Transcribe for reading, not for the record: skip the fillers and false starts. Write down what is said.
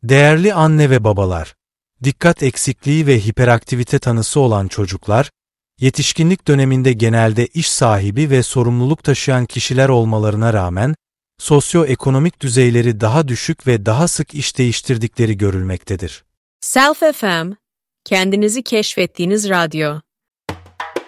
Değerli anne ve babalar, dikkat eksikliği ve hiperaktivite tanısı olan çocuklar, yetişkinlik döneminde genelde iş sahibi ve sorumluluk taşıyan kişiler olmalarına rağmen, sosyoekonomik düzeyleri daha düşük ve daha sık iş değiştirdikleri görülmektedir. Self FM, kendinizi keşfettiğiniz radyo.